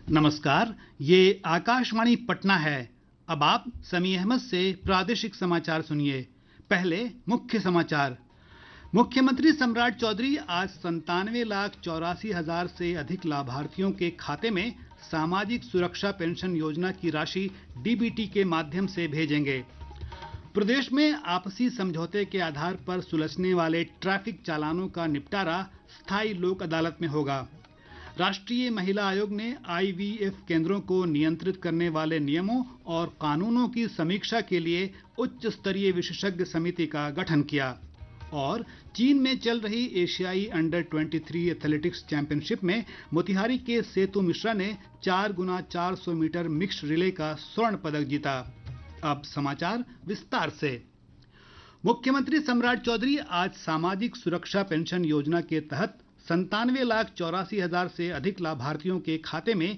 नमस्कार। ये आकाशवाणी पटना है। अब आप समी अहमद से प्रादेशिक समाचार सुनिए। पहले मुख्य समाचार। मुख्यमंत्री सम्राट चौधरी आज 97,84,000 से अधिक लाभार्थियों के खाते में सामाजिक सुरक्षा पेंशन योजना की राशि डीबीटी के माध्यम से भेजेंगे। प्रदेश में आपसी समझौते के आधार पर सुलझने वाले ट्रैफिक चालानों का निपटारा स्थायी लोक अदालत में होगा। राष्ट्रीय महिला आयोग ने आईवीएफ केंद्रों को नियंत्रित करने वाले नियमों और कानूनों की समीक्षा के लिए उच्च स्तरीय विशेषज्ञ समिति का गठन किया। और चीन में चल रही एशियाई अंडर-23 एथलेटिक्स चैंपियनशिप में मोतिहारी के सेतु मिश्रा ने 4x400 मीटर मिक्स्ड रिले का स्वर्ण पदक जीता। अब समाचार विस्तार से। मुख्यमंत्री सम्राट चौधरी आज सामाजिक सुरक्षा पेंशन योजना के तहत 97,84,000 से अधिक लाभार्थियों के खाते में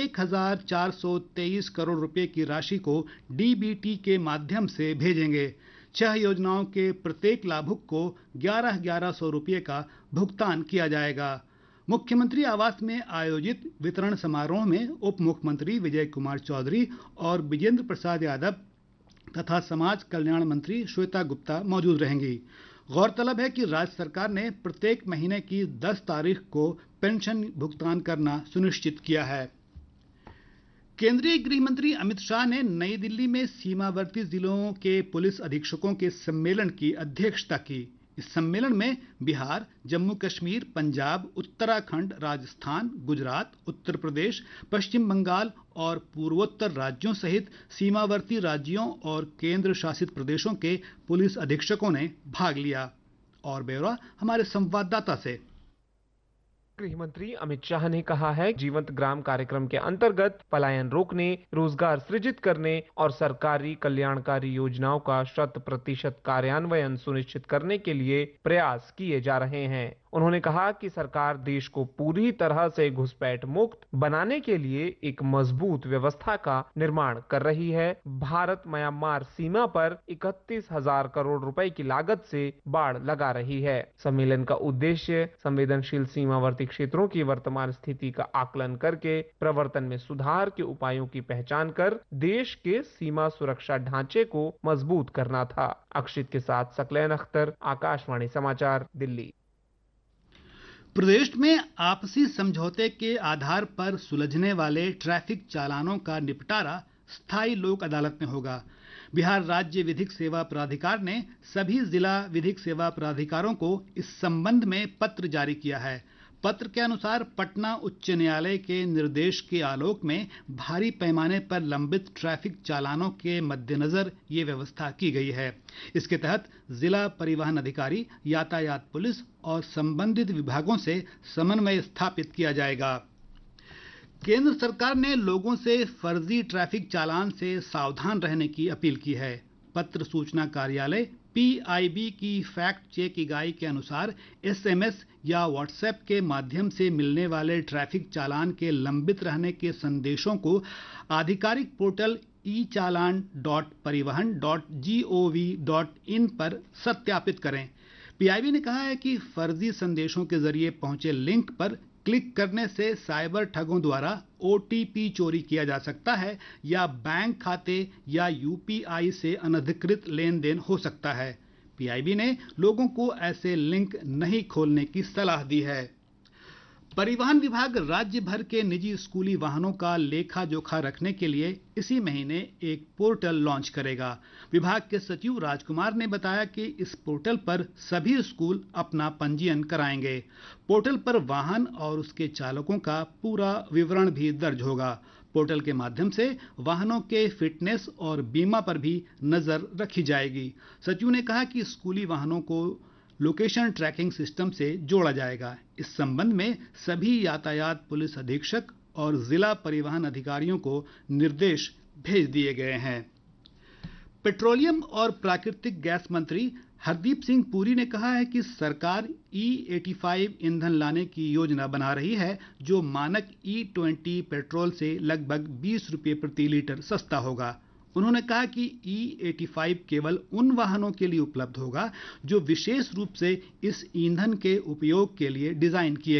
1,423 करोड़ रुपए की राशि को डीबीटी के माध्यम से भेजेंगे। 6 योजनाओं के प्रत्येक लाभुक को 11,1100 रुपए का भुगतान किया जाएगा। मुख्यमंत्री आवास में आयोजित वितरण समारोह में उप मुख्यमंत्री विजय कुमार चौधरी और विजेंद्र प्रसाद यादव तथा समाज कल्याण मंत्री श्वेता गुप्ता मौजूद रहेंगी। गौरतलब है कि राज्य सरकार ने प्रत्येक महीने की 10 तारीख को पेंशन भुगतान करना सुनिश्चित किया है। केंद्रीय गृह मंत्री अमित शाह ने नई दिल्ली में सीमावर्ती जिलों के पुलिस अधीक्षकों के सम्मेलन की अध्यक्षता की। इस सम्मेलन में बिहार, जम्मू कश्मीर, पंजाब, उत्तराखंड, राजस्थान, गुजरात, उत्तर प्रदेश, पश्चिम बंगाल और पूर्वोत्तर राज्यों सहित सीमावर्ती राज्यों और केंद्र शासित प्रदेशों के पुलिस अधीक्षकों ने भाग लिया। और ब्यौरा हमारे संवाददाता से। गृह मंत्री अमित शाह ने कहा है, जीवंत ग्राम कार्यक्रम के अंतर्गत पलायन रोकने, रोजगार सृजित करने और सरकारी कल्याणकारी योजनाओं का 100% कार्यान्वयन सुनिश्चित करने के लिए प्रयास किए जा रहे हैं। उन्होंने कहा कि सरकार देश को पूरी तरह से घुसपैठ मुक्त बनाने के लिए एक मजबूत व्यवस्था का निर्माण कर रही है। भारत म्यांमार सीमा पर 31,000 करोड़ रुपए की लागत से बाड़ लगा रही है। सम्मेलन का उद्देश्य संवेदनशील सीमावर्ती क्षेत्रों की वर्तमान स्थिति का आकलन करके प्रवर्तन में सुधार के उपायों की पहचान कर देश के सीमा सुरक्षा ढांचे को मजबूत करना था। अक्षित के साथ सकलैन अख्तर, आकाशवाणी समाचार, दिल्ली। प्रदेश में आपसी समझौते के आधार पर सुलझने वाले ट्रैफिक चालानों का निपटारा स्थायी लोक अदालत में होगा। बिहार राज्य विधिक सेवा प्राधिकार ने सभी जिला विधिक सेवा प्राधिकारों को इस संबंध में पत्र जारी किया है। पत्र के अनुसार पटना उच्च न्यायालय के निर्देश के आलोक में भारी पैमाने पर लंबित ट्रैफिक चालानों के मद्देनजर ये व्यवस्था की गई है। इसके तहत जिला परिवहन अधिकारी, यातायात पुलिस और संबंधित विभागों से समन्वय स्थापित किया जाएगा। केंद्र सरकार ने लोगों से फर्जी ट्रैफिक चालान से सावधान रहने की अपील की है। पत्र सूचना कार्यालय पीआईबी की फैक्ट चेक इकाई के अनुसार एसएमएस या व्हाट्सएप के माध्यम से मिलने वाले ट्रैफिक चालान के लंबित रहने के संदेशों को आधिकारिक पोर्टल echalan.parivahan.gov.in पर सत्यापित करें। पीआईबी ने कहा है कि फर्जी संदेशों के जरिए पहुंचे लिंक पर क्लिक करने से साइबर ठगों द्वारा ओटीपी चोरी किया जा सकता है या बैंक खाते या यूपीआई से अनधिकृत लेन देन हो सकता है। पीआईबी ने लोगों को ऐसे लिंक नहीं खोलने की सलाह दी है। परिवहन विभाग राज्य भर के निजी स्कूली वाहनों का लेखा जोखा रखने के लिए इसी महीने एक पोर्टल लॉन्च करेगा। विभाग के सचिव राजकुमार ने बताया कि इस पोर्टल पर सभी स्कूल अपना पंजीयन कराएंगे। पोर्टल पर वाहन और उसके चालकों का पूरा विवरण भी दर्ज होगा। पोर्टल के माध्यम से वाहनों के फिटनेस और बीमा पर भी नजर रखी जाएगी। सचिव ने कहा कि स्कूली वाहनों को लोकेशन ट्रैकिंग सिस्टम से जोड़ा जाएगा। इस संबंध में सभी यातायात पुलिस अधीक्षक और जिला परिवहन अधिकारियों को निर्देश भेज दिए गए हैं। पेट्रोलियम और प्राकृतिक गैस मंत्री हरदीप सिंह पुरी ने कहा है कि सरकार E85 ईंधन लाने की योजना बना रही है, जो मानक E20 पेट्रोल से लगभग 20 रुपये प्रति लीटर सस्ता होगा। उन्होंने कहा कि E85 केवल उन वाहनों के लिए उपलब्ध होगा जो विशेष रूप से इस ईंधन के उपयोग के लिए डिजाइन किए